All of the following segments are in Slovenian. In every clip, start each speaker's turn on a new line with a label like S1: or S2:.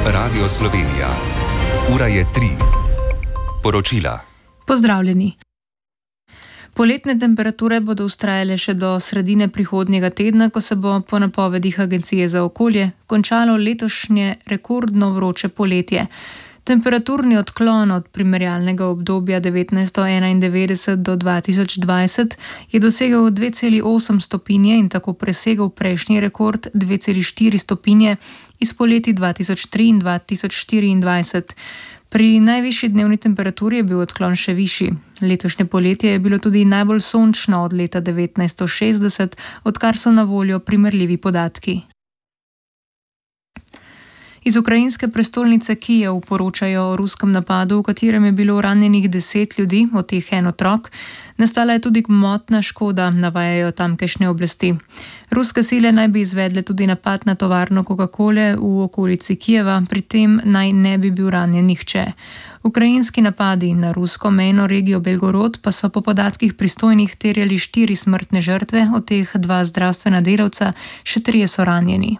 S1: Radio Slovenija. Ura je 3. Poročila.
S2: Pozdravljeni. Poletne temperature bodo vztrajale še do sredine prihodnjega tedna, ko se bo po napovedih Agencije za okolje končalo letošnje rekordno vroče poletje. Temperaturni odklon od primerjalnega obdobja 1991 do 2020 je dosegel 2,8 stopinje in tako presegel prejšnji rekord 2,4 stopinje iz poletij 2003 in 2024. Pri najvišji dnevni temperaturi je bil odklon še višji. Letošnje poletje je bilo tudi najbolj sončno od leta 1960, odkar so na voljo primerljivi podatki. Iz ukrajinske prestolnice Kijev poročajo o ruskem napadu, v katerem je bilo ranjenih 10 ljudi, od teh en otrok. Nastala je tudi gmotna škoda, navajajo tamkajšnje oblasti. Ruske sile naj bi izvedle tudi napad na tovarno Coca-Cole v okolici Kijeva, pri tem naj ne bi bil ranjen nihče. Ukrajinski napadi na rusko mejno regijo Belgorod pa so po podatkih pristojnih terjali 4 smrtne žrtve, od teh 2 zdravstvena delavca, še 3 so ranjeni.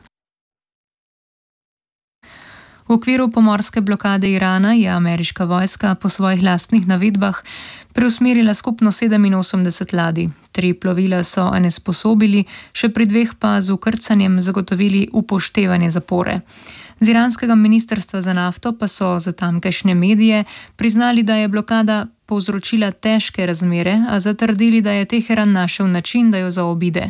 S2: V okviru pomorske blokade Irana je ameriška vojska po svojih lastnih navedbah preusmerila skupno 87 ladij. 3 plovila so onesposobili, še pri 2 pa z vkrcanjem zagotovili upoštevanje zapore. Z iranskega ministrstva za nafto pa so za tamkajšnje medije priznali, da je blokada povzročila težke razmere, a zatrdili, da je Teheran našel način, da jo zaobide.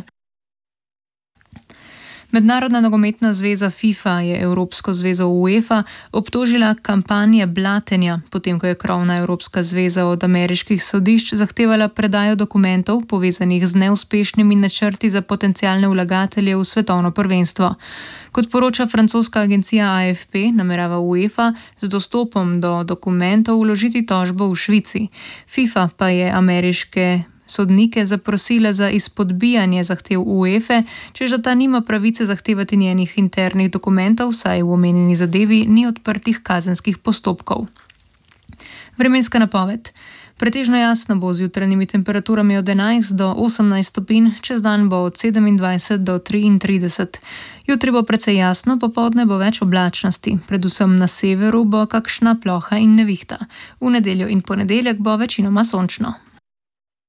S2: Mednarodna nogometna zveza FIFA je Evropsko zvezo UEFA obtožila kampanje blatenja, potem ko je krovna Evropska zveza od ameriških sodišč zahtevala predajo dokumentov, povezanih z neuspešnimi načrti za potencialne vlagatelje v svetovno prvenstvo. Kot poroča francoska agencija AFP, namerava UEFA z dostopom do dokumentov vložiti tožbo v Švici. FIFA pa je ameriške sodnike zaprosila za izpodbijanje zahtev UEFA, čež da ta nima pravice zahtevati njenih internih dokumentov, saj v omenjeni zadevi ni odprtih kazenskih postopkov. Vremenska napoved. Pretežno jasno bo z jutranjimi temperaturami od 11 do 18 stopinj, čez dan bo od 27 do 33. Jutri bo precej jasno, popoldne bo več oblačnosti, predvsem na severu bo kakšna ploha in nevihta. V nedeljo in ponedeljek bo večinoma sončno.